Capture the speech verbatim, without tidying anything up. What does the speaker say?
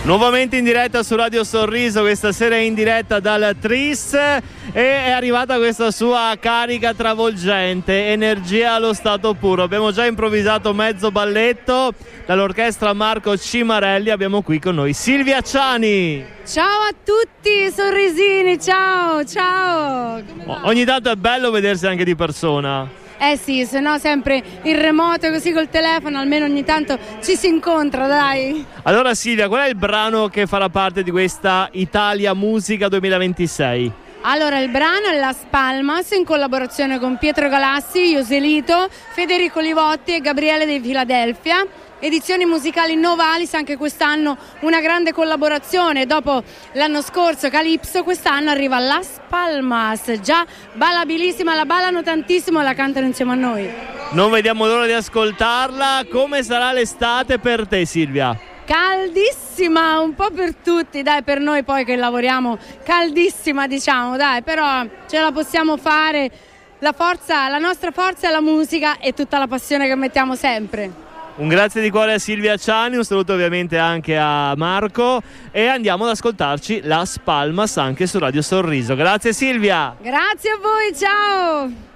Nuovamente in diretta su Radio Sorriso, questa sera in diretta dal Tris, e è arrivata questa sua carica travolgente, energia allo stato puro. Abbiamo già improvvisato mezzo balletto dall'orchestra Marco Cimarelli. Abbiamo qui con noi Silvia Ciani. Ciao a tutti sorrisini, ciao, ciao. Come va? Ogni tanto è bello vedersi anche di persona. Eh sì, se no sempre in remoto così col telefono, almeno ogni tanto ci si incontra, dai. Allora Silvia, qual è il brano che farà parte di questa Italia Musica duemilaventisei? Allora, il brano è Las Palmas in collaborazione con Pietro Galassi, Ioselito, Federico Livotti e Gabriele dei Philadelphia. Edizioni musicali Novalis, anche quest'anno una grande collaborazione. Dopo l'anno scorso Calypso, quest'anno arriva Las Palmas, già ballabilissima, la ballano tantissimo e la cantano insieme a noi. Non vediamo l'ora di ascoltarla. Come sarà l'estate per te, Silvia? Caldissima, un po' per tutti, dai, per noi poi che lavoriamo caldissima, diciamo, dai, però ce la possiamo fare. La forza, la nostra forza è la musica e tutta la passione che mettiamo sempre. Un grazie di cuore a Silvia Ciani, un saluto ovviamente anche a Marco, e andiamo ad ascoltarci Las Palmas anche su Radio Sorriso. Grazie Silvia! Grazie a voi, ciao!